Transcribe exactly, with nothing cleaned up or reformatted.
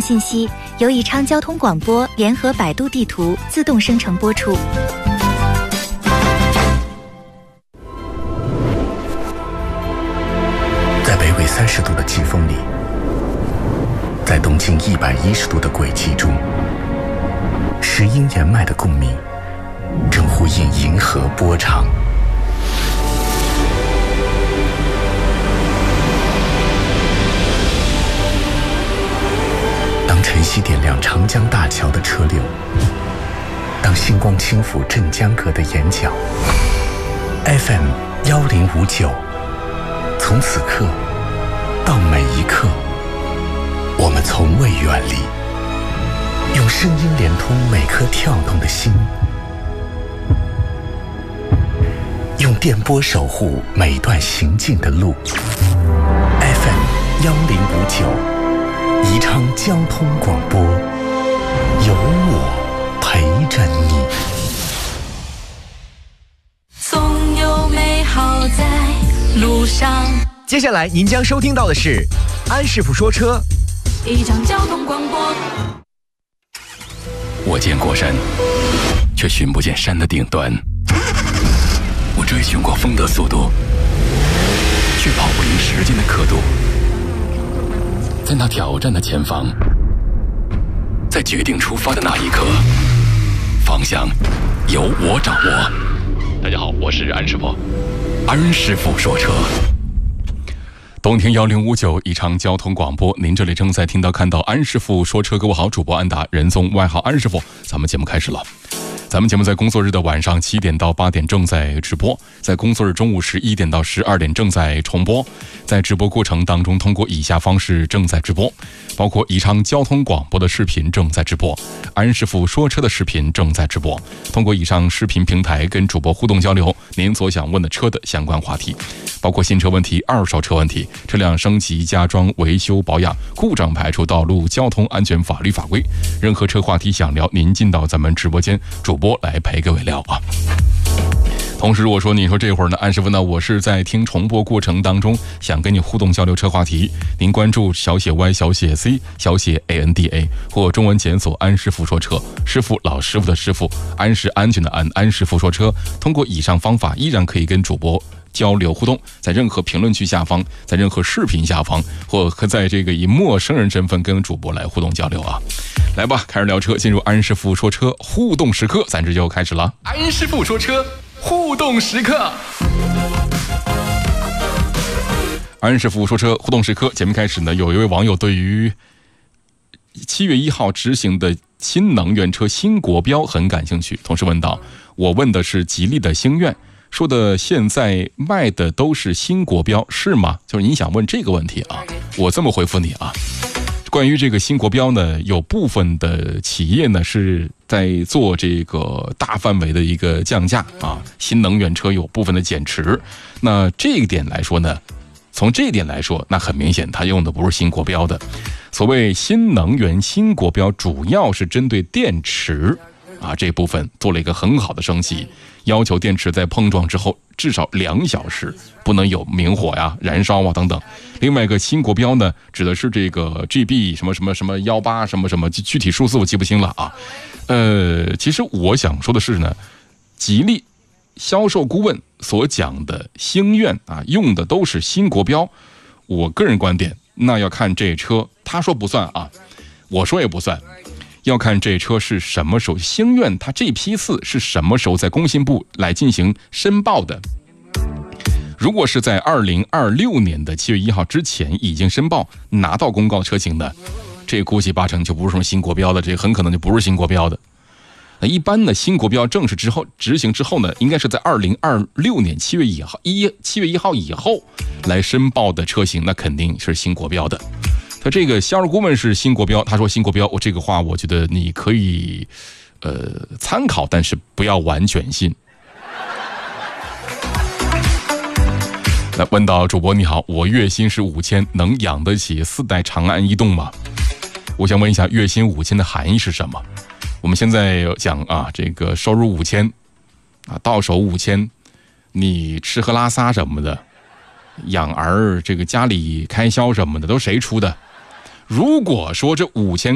信息由宜昌交通广播联合百度地图自动生成播出。 在北纬三十度的季风里，在东经一百一十度的轨迹中，石英岩脉的共鸣正呼应银河波长。当晨曦点亮长江大桥的车流，当星光轻抚镇江阁的眼角 ，F M 幺零五九，从此刻到每一刻，我们从未远离，用声音连通每颗跳动的心，用电波守护每段行进的路。F M 幺零五九，宜昌交通广播，有我陪着你。 总有美好在路上。 接下来您将收听到的是安师傅说车。 宜昌交通广播。 我见过山，却寻不见山的顶端。我追寻过风的速度，却跑不赢时间的刻度。在那挑战的前方，在决定出发的那一刻，方向由我掌握。大家好，我是安师傅，安师傅说车。东听幺零五九宜昌交通广播，您这里正在听到看到安师傅说车。各位好，主播安达，人送外号安师傅。咱们节目开始了。咱们节目在工作日的晚上七点到八点正在直播，在工作日中午十一点到十二点正在重播。在直播过程当中，通过以下方式正在直播，包括宜昌交通广播的视频正在直播，安师傅说车的视频正在直播。通过以上视频平台跟主播互动交流您所想问的车的相关话题，包括新车问题、二手车问题、车辆升级加装、维修保养、故障排除、道路交通安全法律法规，任何车话题想聊，您进到咱们直播间，主播来陪各位聊啊。同时，我说你说这会儿呢，安师傅呢，我是在听重播过程当中想跟你互动交流车话题，您关注小写 Y 小写 C 小写 A N D A 或中文检索安师傅说车，师傅老师傅的师傅，安是安全的安，安师傅说车。通过以上方法，依然可以跟主播交流互动，在任何评论区下方，在任何视频下方，或在这个以陌生人身份跟主播来互动交流啊。来吧，开始聊车，进入安师傅说车互动时刻，咱这就开始了。安师傅说车互动时刻，安师傅说车互动时刻。节目开始呢，有一位网友对于七月一号执行的新能源车新国标很感兴趣，同时问道：我问的是吉利的星愿，说的现在卖的都是新国标是吗？就是你想问这个问题啊，我这么回复你啊。关于这个新国标呢，有部分的企业呢是在做这个大范围的一个降价啊，新能源车有部分的减持。那这一点来说呢，从这一点来说，那很明显它用的不是新国标的。所谓新能源新国标，主要是针对电池啊这部分做了一个很好的升级，要求电池在碰撞之后至少两小时不能有明火呀、燃烧啊等等。另外一个新国标呢，指的是这个 G B 什么什么什么一八什么什么，具体数字我记不清了啊。呃，其实我想说的是呢，吉利销售顾问所讲的星愿啊，用的都是新国标。我个人观点，那要看这车，他说不算啊，我说也不算。要看这车是什么时候，星愿它这批次是什么时候在工信部来进行申报的。如果是在二零二六年的七月一号之前已经申报拿到公告车型的，这估计八成就不是什么新国标的，这很可能就不是新国标的。一般呢，新国标正式之后执行之后呢，应该是在二零二六年七月一号一七月一号以后来申报的车型，那肯定是新国标的。他这个销售顾问是新国标，他说新国标，我这个话我觉得你可以呃参考，但是不要完全信。来问到主播你好，我月薪是五千，能养得起四代长安逸动吗？我想问一下，月薪五千的含义是什么？我们现在讲啊，这个收入五千啊，到手五千，你吃喝拉撒什么的，养儿这个家里开销什么的都谁出的？如果说这五千